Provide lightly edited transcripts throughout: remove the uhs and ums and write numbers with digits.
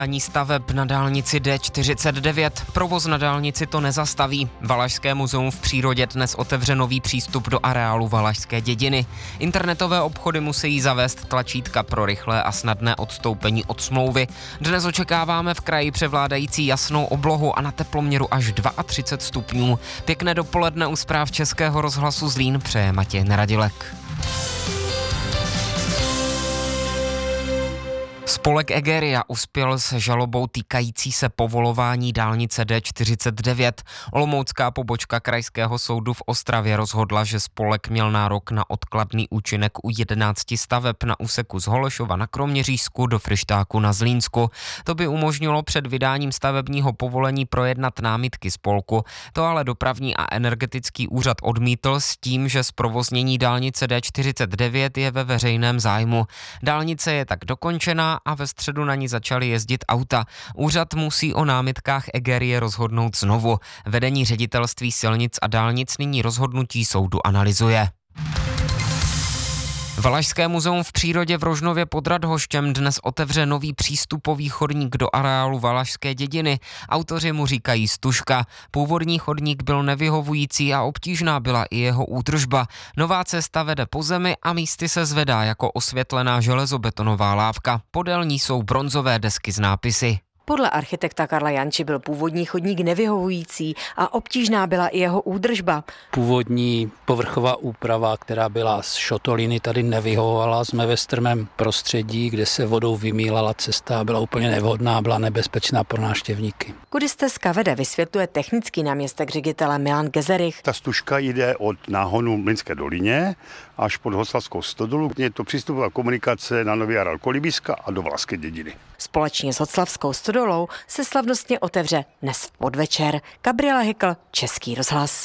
Ani staveb na dálnici D49. Provoz na dálnici to nezastaví. Valašské muzeum v přírodě dnes otevře nový přístup do areálu Valašské dědiny. Internetové obchody musí zavést tlačítka pro rychlé a snadné odstoupení od smlouvy. Dnes očekáváme v kraji převládající jasnou oblohu a na teploměru až 32 stupňů. Pěkné dopoledne u zpráv Českého rozhlasu Zlín přeje Matěj Neradilek. Spolek Egeria uspěl s žalobou týkající se povolování dálnice D49. Olomoucká pobočka Krajského soudu v Ostravě rozhodla, že spolek měl nárok na odkladný účinek u 11 staveb na úseku z Holešova na Kroměřížsku do Fryštáku na Zlínsku. To by umožnilo před vydáním stavebního povolení projednat námitky spolku. To ale dopravní a energetický úřad odmítl s tím, že zprovoznění dálnice D49 je ve veřejném zájmu. Dálnice je tak dokončená a ve středu na ní začaly jezdit auta. Úřad musí o námitkách Egerie rozhodnout znovu. Vedení ředitelství silnic a dálnic nyní rozhodnutí soudu analyzuje. Valašské muzeum v přírodě v Rožnově pod Radhoštěm dnes otevře nový přístupový chodník do areálu Valašské dědiny. Autoři mu říkají Stužka. Původní chodník byl nevyhovující a obtížná byla i jeho údržba. Nová cesta vede po zemi a místy se zvedá jako osvětlená železobetonová lávka. Podél ní jsou bronzové desky s nápisy. Podle architekta Karla Janči byl původní chodník nevyhovující a obtížná byla i jeho údržba. Původní povrchová úprava, která byla z šotoliny, tady nevyhovovala. Jsme ve strmém prostředí, kde se vodou vymýlala cesta, byla úplně nevhodná, byla nebezpečná pro návštěvníky. Kudy stezka vede, vysvětluje technický náměstek ředitele Milan Gezerich. Ta stužka jde od náhonu v Mlýnské dolině až pod Hoslavskou stodolu. Je to přístupová komunikace na nový areál Kolíbiska a do Valašské dědiny. Společně s Hoslavskou stodolou se slavnostně otevře dnes v podvečer. Gabriela Hykl, Český rozhlas.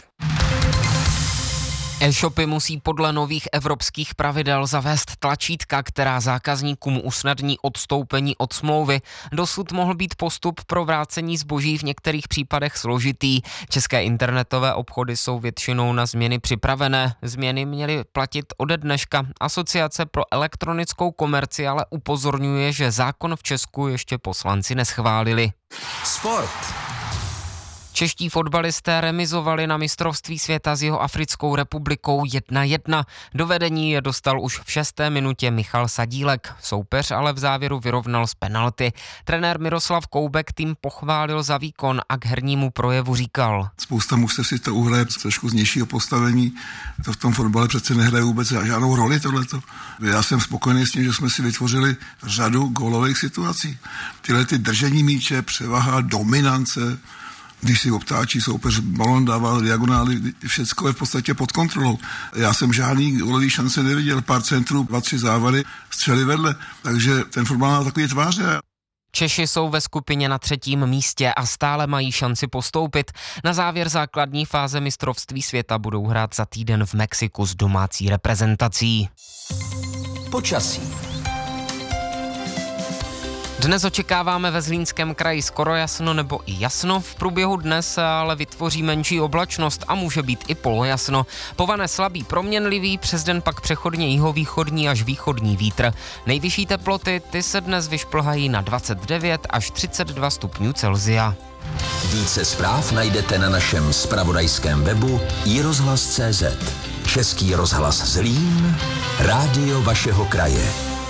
E-shopy musí podle nových evropských pravidel zavést tlačítka, která zákazníkům usnadní odstoupení od smlouvy. Dosud mohl být postup pro vrácení zboží v některých případech složitý. České internetové obchody jsou většinou na změny připravené. Změny měly platit ode dneška. Asociace pro elektronickou komerci ale upozorňuje, že zákon v Česku ještě poslanci neschválili. Sport. Čeští fotbalisté remizovali na mistrovství světa s Jihoafrickou republikou 1-1. Do vedení je dostal už v 6. minutě Michal Sadílek. Soupeř ale v závěru vyrovnal z penalty. Trenér Miroslav Koubek tým pochválil za výkon a k hernímu projevu říkal. Spousta mužstev si to uhraje trošku z nižšího postavení. To v tom fotbale přece nehraje vůbec žádnou roli tohleto. Já jsem spokojený s tím, že jsme si vytvořili řadu gólových situací. Tyhle ty držení míče, převaha, dominance, když si obtáčí soupeř, balon dává diagonály, všecko je v podstatě pod kontrolou. Já jsem žádný gólový šance neviděl, pár centrů, 2-3 závady, střely vedle, takže ten fotbal má takový tváře. Češi jsou ve skupině na 3. místě a stále mají šanci postoupit. Na závěr základní fáze mistrovství světa budou hrát za týden v Mexiku s domácí reprezentací. Počasí. Dnes očekáváme ve Zlínském kraji skoro jasno nebo i jasno. V průběhu dne se ale vytvoří menší oblačnost a může být i polojasno. Povane slabý proměnlivý, přes den pak přechodně jihovýchodní až východní vítr. Nejvyšší teploty ty se dnes vyšplhají na 29 až 32 stupňů Celsia. Více zpráv najdete na našem zpravodajském webu iRozhlas.cz. Český rozhlas Zlín, rádio vašeho kraje.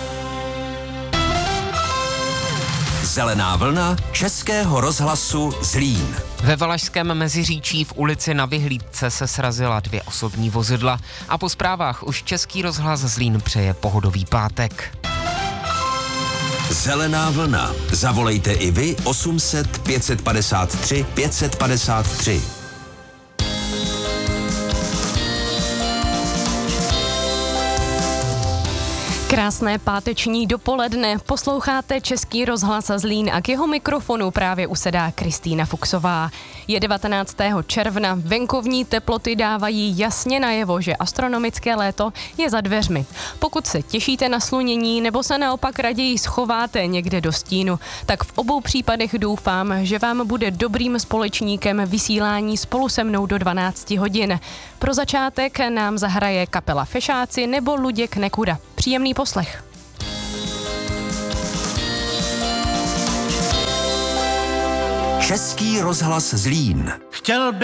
Zelená vlna Českého rozhlasu Zlín. Ve Valašském Meziříčí v ulici Na Vyhlídce se srazila 2 osobní vozidla a po zprávách už Český rozhlas Zlín přeje pohodový pátek. Zelená vlna. Zavolejte i vy 800 553 553. Krásné páteční dopoledne, posloucháte Český rozhlas Zlín a k jeho mikrofonu právě usedá Kristýna Fuchsová. Je 19. června, venkovní teploty dávají jasně najevo, že astronomické léto je za dveřmi. Pokud se těšíte na slunění nebo se naopak raději schováte někde do stínu, tak v obou případech doufám, že vám bude dobrým společníkem vysílání spolu se mnou do 12 hodin. Pro začátek nám zahraje kapela Fešáci nebo Luděk Nekuda. Příjemný poslech. Český rozhlas Zlín. Chtěl bych